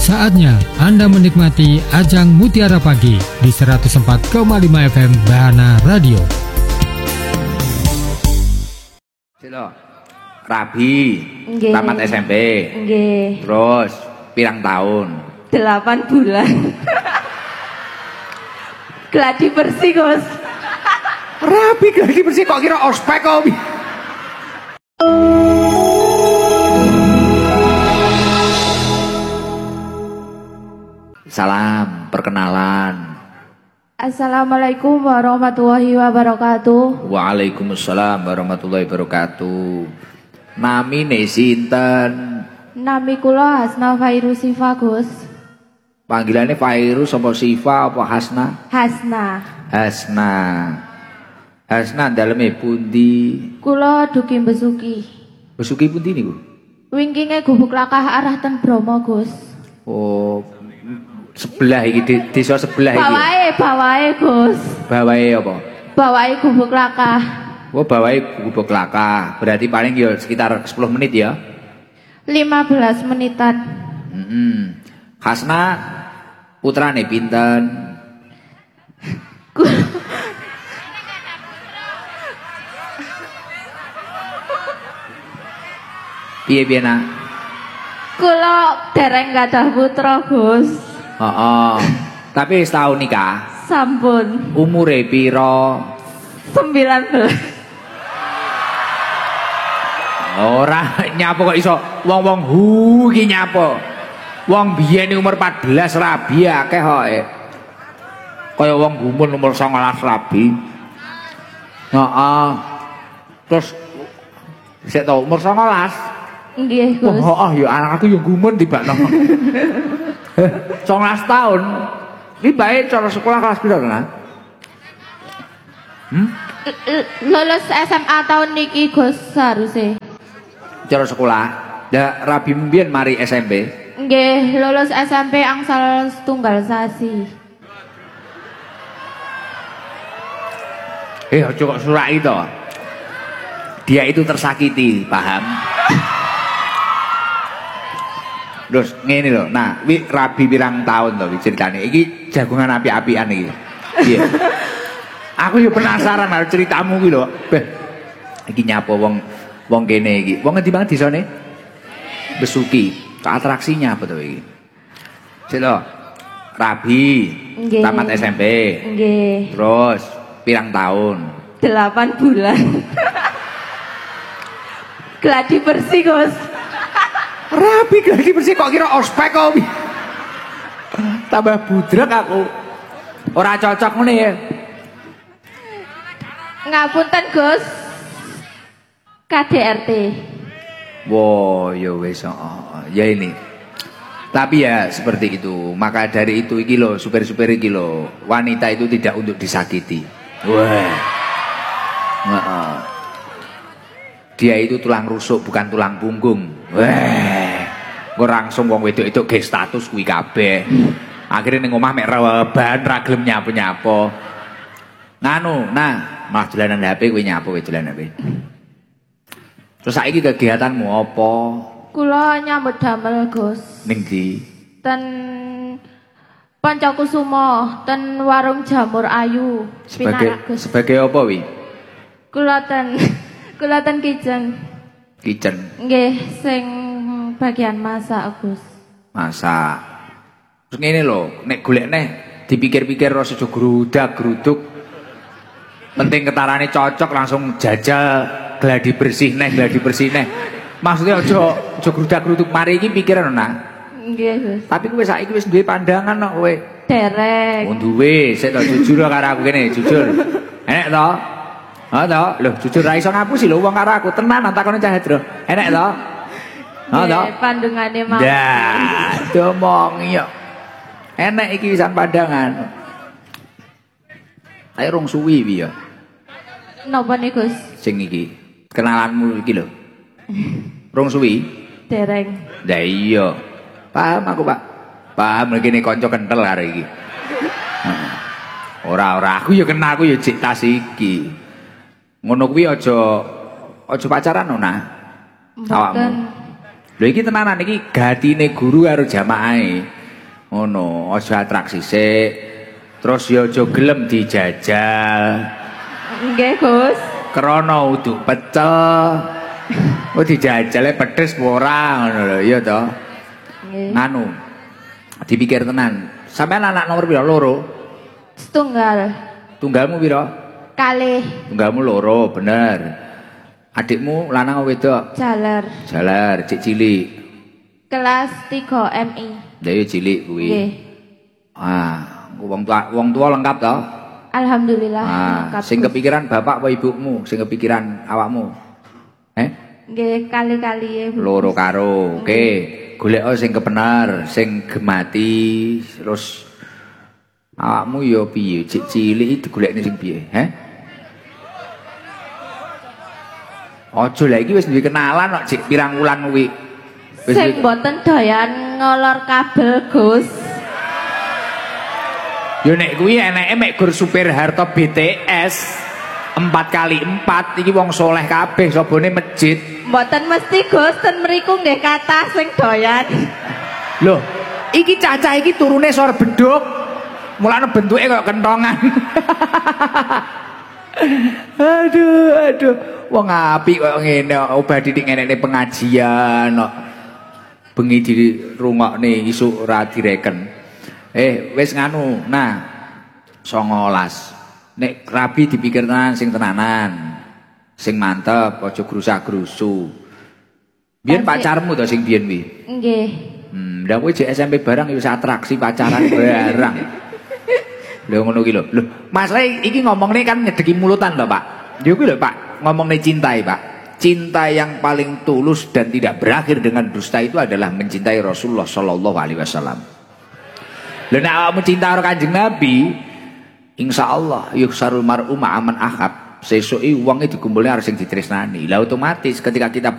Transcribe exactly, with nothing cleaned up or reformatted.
Saatnya Anda menikmati Ajang Mutiara Pagi di seratus empat koma lima F M Bahana Radio. Silo, Rabi, Nggih. tamat S M P. Nggih. Terus pirang tahun? Delapan bulan. Gladi bersih, Gus. Rabi gladi bersih kok kira ospek kok. Salam, perkenalan. Assalamualaikum warahmatullahi wabarakatuh. Waalaikumsalam warahmatullahi wabarakatuh. Namine sinten? Nami kula Hasna Fairusifa, Gus. Panggilannya Fairus apa Sifa apa Hasna? Hasna. Hasna. Hasna daleme pundi? Kula dugi besuki. Besuki pundi niku? Wingkinge gubuk lakah arah ten Bromo, Gus. Oh, sebelah iki di, desa sebelah iki. Bawahe, bawahe, Gus. Bawahe apa? Bawahe gubuk lakah. Oh, bawahe gubuk lakah. Berarti paling ya sekitar sepuluh menit ya. lima belas menitan. Heeh. Hasna putrane pinten? Piye-piye nak? Kula dereng gadah putra, Gus. Heeh. Tapi setahun nikah. Sampun. Umure piro? sembilan belas. Ora nyapa kok iso wong-wong hu iki nyapa. Wong biyen umur empat belas rabi akeh kok. Kaya wong gumun umur songolas rabi. Heeh. Terus sik tau umur songolas. Nggih, Gus. Oh, oh ya anak aku yo gumun tibakno. songolas tahun. Iki bae cara sekolah kelas piro kan? Hmm? Lulus S M A tahun niki, Gus, seharusnya. Cara sekolah. Ya rabi mbiyen mari S M P. Nggih, lulus S M P angsal setunggal sasi. Eh, aja kok surak itu. Dia itu tersakiti, paham? Terus ngene lho. Nah, wi rabi pirang tahun to ceritane. Iki jagongan api-apian iki. Iya. Aku yo penasaran karo ceritamu iki lho. Beh. Iki nyapa wong wong kene iki. Wong ngendi banget disone? Besuki. Atraksinya apa to iki? Silo. Rabi. Nggih. Tamat S M P. Nggih. Terus pirang tahun? Delapan bulan. Gladi bersih, Gus. Rabi gladi bersih kok kira ospek kok. Tambah budrek aku. Ora cocok ngene ya. Ngapunten, Gus. K D R T. Wow, ya wis oh, ya ini. Tapi ya seperti itu. Maka dari itu iki lho, super-super iki lho, wanita itu tidak untuk disakiti. Wah. Heeh. Dia itu tulang rusuk bukan tulang punggung. Wah. Kok langsung wong wedok itu ge status kuwi kabeh. Akhirnya ning omah mek rebahan ra gelem nyapu-nyapu. Nganu, nah, malah dolanan H P kuwi nyapu kowe dolanan H P. Terus saiki kegiatanmu apa? Kula nyambut damel, Gus. Ning ndi? Ten Pancakusuma, ten warung jamur ayu. Sebagai Pinarak, Gus. sebagai apa wi? Kula ten kula ten kitchen. Kitchen. Nggih, sing bagian masak, Gus. Masak. Terus ngene lho, nek golek neh dipikir-pikir ora sejo grudak-gruduk. Penting ketarane cocok langsung jajal gladi bersih neh, gladi bersih neh. Maksudnya aja aja grudak-gruduk mari iki pikiran nah. Nggih, Gus. Tapi kowe saiki wis duwe pandangan kok kowe. Dereng. Oh duwe, sik to jujur karo aku kene, jujur. Enek to? Ha to? Lho, jujur ra iso ngapusi lho wong karo aku. Tenan takone cah Hedro. Enek to? Ha to? Nggih, pandungane mau. Dah, domong yo. Enek iki wisan pandangan. Ayo rong suwi wi ya. Napa nih, Gus? Sing iki. Kenalanmu iki lho. Rong suwi? Dereng. Lah iya. Paham aku, Pak. Paham lagi nih konco kental hari iki. Ora-ora aku ya kena aku ya cek tas iki. Ngono kuwi aja aja pacaran Nona. Awakmu. Lho iki tenanan iki gatine guru karo jamaahe. Ngono, aja atraksi sik. Terus ya aja gelem dijajal. Nggih, Gus. Krana uduk pecel. Oh dijajale pedes ora ngono lho, iya to. Nggih. Nganu. Dipikir tenan. Sampeyan anak nomor pira? Loro. Setunggal. Tunggalmu pira? Kalih. Tunggalmu loro, bener. Adikmu lanang apa wedok? Jaler. Jalar, cik cilik. Kelas tiga M I. Ya yo cilik kuwi. Nggih. Ah, wong tua wong tua lengkap to? Alhamdulillah. Ah, lengkap, sing Gus. kepikiran bapak apa ibumu? Sing kepikiran awakmu? Eh? Nggih, kali-kali ya. Bu. Loro karo. Oke, golek sing kebener, sing gemati, terus awakmu yo piye? Cik cilik iki golekne sing piye? Heh? Ojo lah iki wis duwe kenalan kok cik pirang wulan kuwi. Wis Sing mboten doyan ngolor kabel, Gus. yo nek kuwi eneke mek gur supir harta B T S empat kali empat iki wong soleh kabeh sabone masjid. Mboten mesti, Gus, ten mriku nggih kathah sing doyan. Loh, iki cacah iki turune sor beduk. Mulane bentuke kaya kentongan. Aduh, aduh. Wong apik kok ngene, obah didik ngene pengajian kok. Bengi dirungokne isuk ora direken. Eh, wis nganu. Nah, songolas. Nek rabi dipikir tenan sing tenanan. Sing mantep, aja grusak-grusu. Biyen pacarmu to sing biyen kuwi? Nggih. Hmm, ndak kowe jek S M P barang ya wis atraksi pacaran barang. Lho ngono ki lho. Lho, masalah iki ngomongne kan nyedeki mulutan lho, Pak. Ya kuwi lho, Pak. Ngomongne cintai, Pak. Cinta yang paling tulus dan tidak berakhir dengan dusta itu adalah mencintai Rasulullah sallallahu alaihi wasallam. Lha nek awakmu cinta karo Kanjeng Nabi, insyaallah yuksarul mar'u ma'aman ahab. Sesuki wong iki dikumpulne arep sing ditresnani. Lah otomatis ketika kita